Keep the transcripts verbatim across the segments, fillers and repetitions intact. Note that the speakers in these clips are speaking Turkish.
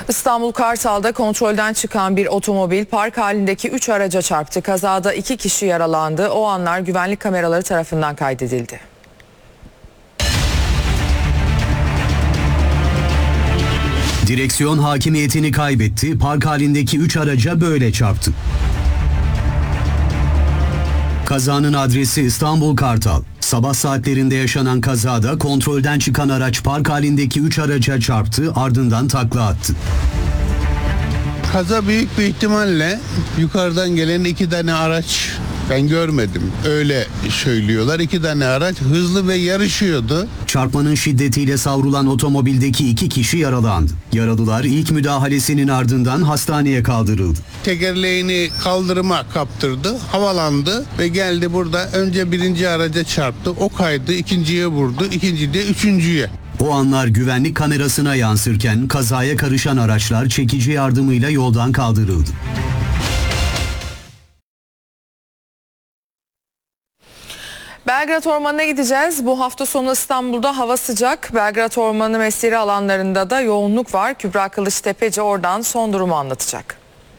İstanbul Kartal'da kontrolden çıkan bir otomobil park halindeki üç araca çarptı. Kazada iki kişi yaralandı. O anlar güvenlik kameraları tarafından kaydedildi. Direksiyon hakimiyetini kaybetti. Park halindeki üç araca böyle çarptı. Kazanın adresi İstanbul Kartal. Sabah saatlerinde yaşanan kazada kontrolden çıkan araç park halindeki üç araca çarptı, ardından takla attı. Kaza büyük bir ihtimalle yukarıdan gelen iki tane araç, ben görmedim, öyle söylüyorlar. İki tane araç hızlı ve yarışıyordu. Çarpmanın şiddetiyle savrulan otomobildeki iki kişi yaralandı. Yaralılar ilk müdahalesinin ardından hastaneye kaldırıldı. Tekerleğini kaldırıma kaptırdı, havalandı ve geldi burada. Önce birinci araca çarptı, o kaydı, ikinciye vurdu, ikinci de üçüncüye. O anlar güvenlik kamerasına yansırken kazaya karışan araçlar çekici yardımıyla yoldan kaldırıldı. Belgrad Ormanı'na gideceğiz. Bu hafta sonu İstanbul'da hava sıcak. Belgrad Ormanı mesire alanlarında da yoğunluk var. Kübra Kılıçtepeci oradan son durumu anlatacak.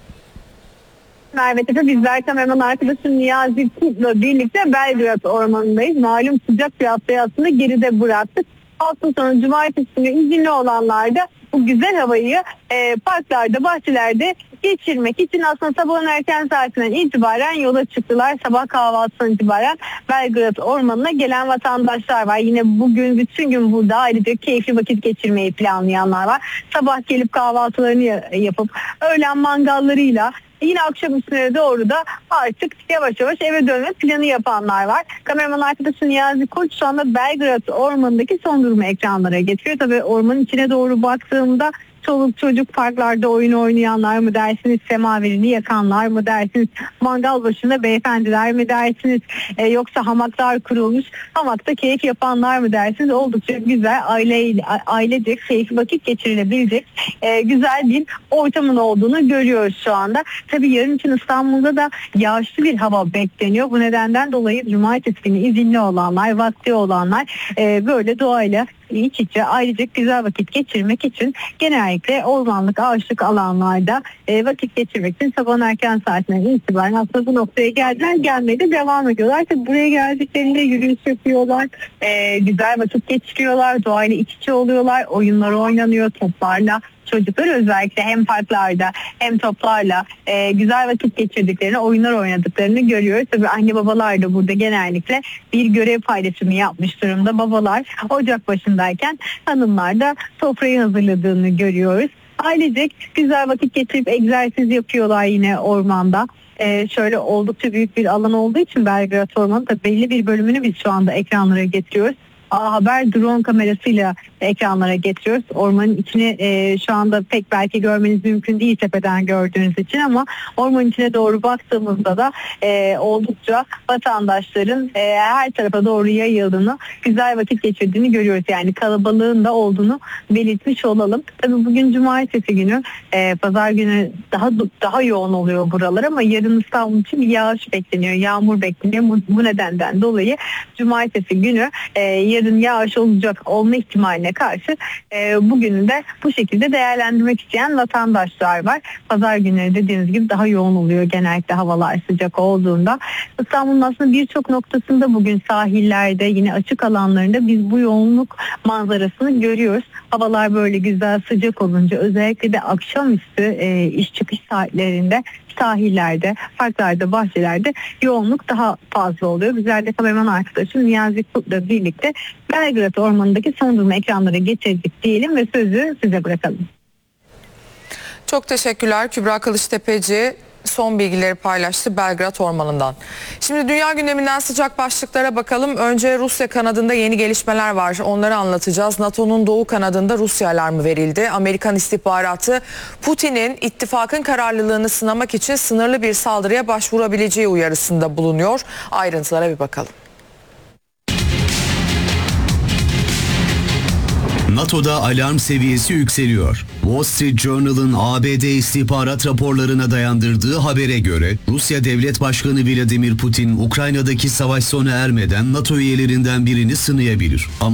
Merve Tepe, bizler kameraman arkadaşım Niyazi Kurt'la birlikte Belgrad Ormanı'ndayız. Malum sıcak bir haftayı aslında geride bıraktık. Hafta sonu cumartesi günü izinli olanlar da bu güzel havayı e, parklarda, bahçelerde geçirmek için aslında sabahın erken saatinden itibaren yola çıktılar. Sabah kahvaltısından itibaren Belgrad Ormanı'na gelen vatandaşlar var. Yine bugün bütün gün burada ayrıca keyifli vakit geçirmeyi planlayanlar var. Sabah gelip kahvaltılarını yapıp öğlen mangallarıyla yine akşam üstüne doğru da artık yavaş yavaş eve dönme planı yapanlar var. Kameraman arkadaşım Niyazi Kurt şu anda Belgrad Ormanı'ndaki son durumu ekranlara getiriyor. Tabii ormanın içine doğru baktığımda çoluk çocuk parklarda oyun oynayanlar mı dersiniz, semaverini yakanlar mı dersiniz, mangal başında beyefendiler mi dersiniz, e, yoksa hamaklar kurulmuş, hamakta keyif yapanlar mı dersiniz? Oldukça güzel, aile ailecek keyifli vakit geçirilebilecek e, güzel bir ortamın olduğunu görüyoruz şu anda. Tabii yarın için İstanbul'da da yağışlı bir hava bekleniyor. Bu nedenden dolayı cumartesi günü izinli olanlar, vakti olanlar e, böyle doğayla iç içe ailecek güzel vakit geçirmek için genellikle ormanlık, ağaçlık alanlarda e, vakit geçirmek için sabahın erken saatinden itibaren aslında bu noktaya geldiler, gelmeye de devam ediyorlar. Tabii buraya geldiklerinde yürüyüş yapıyorlar, e, güzel vakit geçiriyorlar, doğayla iç içe oluyorlar, oyunlar oynanıyor toplarla. Çocuklar özellikle hem parklarda hem toplarla e, güzel vakit geçirdiklerini, oyunlar oynadıklarını görüyoruz. Tabii anne babalar da burada genellikle bir görev paylaşımı yapmış durumda. Babalar ocak başındayken hanımlar da sofrayı hazırladığını görüyoruz. Ailecek güzel vakit geçirip egzersiz yapıyorlar yine ormanda. Ee, şöyle oldukça büyük bir alan olduğu için Belgrad Ormanı da belli bir bölümünü biz şu anda ekranlara getiriyoruz. A Haber drone kamerasıyla ekranlara getiriyoruz. Ormanın içini e, şu anda pek belki görmeniz mümkün değil tepeden gördüğünüz için, ama ormanın içine doğru baktığımızda da e, oldukça vatandaşların e, her tarafa doğru yayıldığını, güzel vakit geçirdiğini görüyoruz. Yani kalabalığın da olduğunu belirtmiş olalım. Tabii bugün cumartesi günü, e, pazar günü daha daha yoğun oluyor buralar, ama yarın İstanbul için yağış bekleniyor, yağmur bekleniyor. Bu, bu nedenden dolayı cumartesi günü e, yarın yağış olacak olma ihtimaline karşı e, bugünü de bu şekilde değerlendirmek isteyen vatandaşlar var. Pazar günleri dediğiniz gibi daha yoğun oluyor genellikle havalar sıcak olduğunda. İstanbul'un aslında birçok noktasında bugün sahillerde, yine açık alanlarında biz bu yoğunluk manzarasını görüyoruz. Havalar böyle güzel sıcak olunca, özellikle de akşamüstü e, iş çıkış saatlerinde sahillerde, parklarda, bahçelerde yoğunluk daha fazla oluyor. Bizler de kameraman arkadaşım Niyazi Kurt'la birlikte Belgrad Ormanı'ndaki son durumu ekranlara getirdik diyelim ve sözü size bırakalım. Çok teşekkürler. Kübra Kılıçtepeci son bilgileri paylaştı Belgrad Ormanı'ndan. Şimdi dünya gündeminden sıcak başlıklara bakalım. Önce Rusya kanadında yeni gelişmeler var. Onları anlatacağız. NATO'nun doğu kanadında Rusya alarmı verildi. Amerikan istihbaratı Putin'in ittifakın kararlılığını sınamak için sınırlı bir saldırıya başvurabileceği uyarısında bulunuyor. Ayrıntılara bir bakalım. NATO'da alarm seviyesi yükseliyor. Wall Street Journal'ın A B D istihbarat raporlarına dayandırdığı habere göre Rusya Devlet Başkanı Vladimir Putin, Ukrayna'daki savaş sona ermeden NATO üyelerinden birini sınayabilir. Ama